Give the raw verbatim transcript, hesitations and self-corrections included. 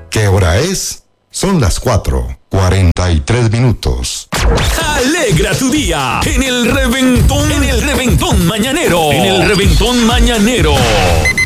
¿Qué hora es? Son las cuatro, cuarenta y tres minutos. Alegra tu día en el reventón, en el reventón mañanero, en el reventón mañanero.